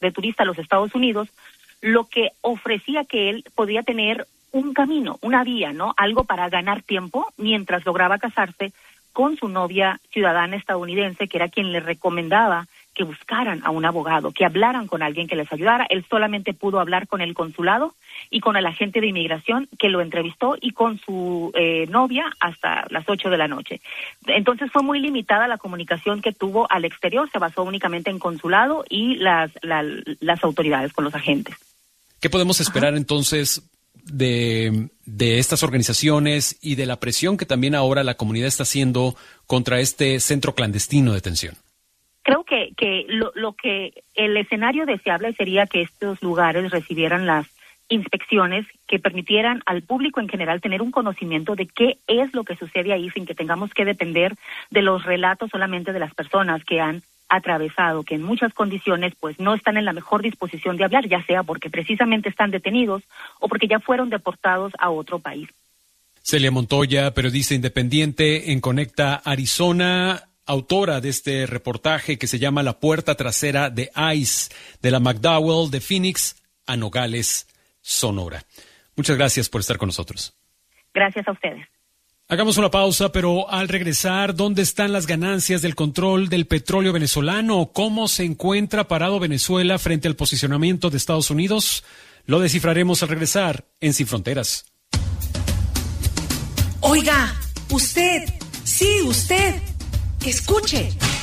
de turista a los Estados Unidos, lo que ofrecía que él podía tener un camino, una vía, ¿no? Algo para ganar tiempo mientras lograba casarse con su novia ciudadana estadounidense, que era quien le recomendaba que buscaran a un abogado, que hablaran con alguien que les ayudara. Él solamente pudo hablar con el consulado y con el agente de inmigración que lo entrevistó y con su novia hasta las 8 de la noche. Entonces fue muy limitada la comunicación que tuvo al exterior, se basó únicamente en consulado y las autoridades con los agentes. ¿Qué podemos esperar entonces de estas organizaciones y de la presión que también ahora la comunidad está haciendo contra este centro clandestino de detención? Creo que lo que el escenario deseable sería que estos lugares recibieran las inspecciones que permitieran al público en general tener un conocimiento de qué es lo que sucede ahí, sin que tengamos que depender de los relatos solamente de las personas que han atravesado, que en muchas condiciones pues no están en la mejor disposición de hablar, ya sea porque precisamente están detenidos o porque ya fueron deportados a otro país. Celia Montoya, periodista independiente en Conecta Arizona, autora de este reportaje que se llama La puerta trasera de ICE, de la McDowell de Phoenix a Nogales, Sonora. Muchas gracias por estar con nosotros. Gracias a ustedes. Hagamos una pausa, pero al regresar, ¿dónde están las ganancias del control del petróleo venezolano? ¿Cómo se encuentra parado Venezuela frente al posicionamiento de Estados Unidos? Lo descifraremos al regresar en Sin Fronteras. Oiga, usted, sí, usted, escuche.